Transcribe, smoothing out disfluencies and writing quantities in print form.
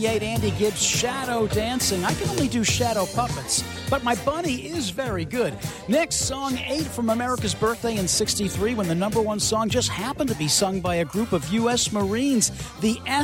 Andy Gibbs, Shadow Dancing. I can only do shadow puppets, but my bunny is very good. Next, song 8 from America's birthday in 63, when the number one song just happened to be sung by a group of U.S. Marines, the